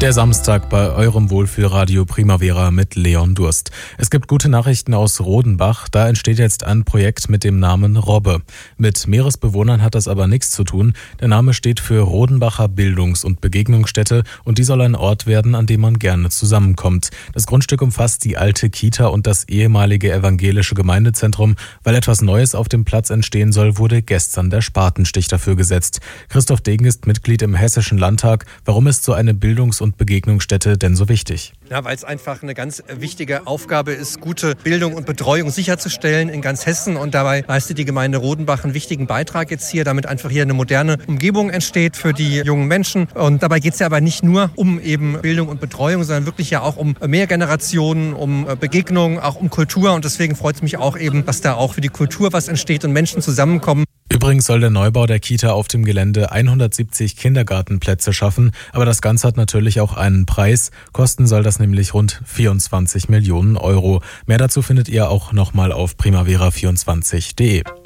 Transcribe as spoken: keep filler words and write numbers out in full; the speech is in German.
Der Samstag bei eurem Wohlfühlradio Primavera mit Leon Durst. Es gibt gute Nachrichten aus Rodenbach. Da entsteht jetzt ein Projekt mit dem Namen Robbe. Mit Meeresbewohnern hat das aber nichts zu tun. Der Name steht für Rodenbacher Bildungs- und Begegnungsstätte und die soll ein Ort werden, an dem man gerne zusammenkommt. Das Grundstück umfasst die alte Kita und das ehemalige evangelische Gemeindezentrum. Weil etwas Neues auf dem Platz entstehen soll, wurde gestern der Spatenstich dafür gesetzt. Christoph Degen ist Mitglied im Hessischen Landtag. Warum ist so eine Bildungs- und Begegnungsstätte denn so wichtig? Ja, weil es einfach eine ganz wichtige Aufgabe ist, gute Bildung und Betreuung sicherzustellen in ganz Hessen. Und dabei leistet die Gemeinde Rodenbach einen wichtigen Beitrag jetzt hier, damit einfach hier eine moderne Umgebung entsteht für die jungen Menschen. Und dabei geht es ja aber nicht nur um eben Bildung und Betreuung, sondern wirklich ja auch um mehr Generationen, um Begegnungen, auch um Kultur. Und deswegen freut es mich auch eben, dass da auch für die Kultur was entsteht und Menschen zusammenkommen. Übrigens soll der Neubau der Kita auf dem Gelände hundertsiebzig Kindergartenplätze schaffen, aber das Ganze hat natürlich auch einen Preis. Kosten soll das nämlich rund vierundzwanzig Millionen Euro. Mehr dazu findet ihr auch nochmal auf primavera vierundzwanzig punkt de.